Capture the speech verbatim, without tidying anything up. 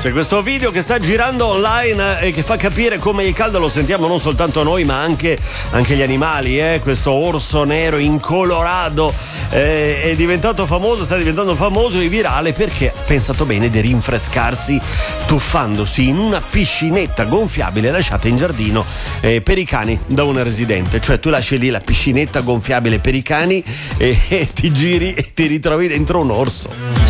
C'è questo video che sta girando online e che fa capire come il caldo lo sentiamo non soltanto noi ma anche, anche gli animali, eh? Questo orso nero in Colorado eh, è diventato famoso, sta diventando famoso e virale perché ha pensato bene di rinfrescarsi tuffandosi in una piscinetta gonfiabile lasciata in giardino eh, per i cani da una residente. Cioè tu lasci lì la piscinetta gonfiabile per i cani e, e ti giri e ti ritrovi dentro un orso.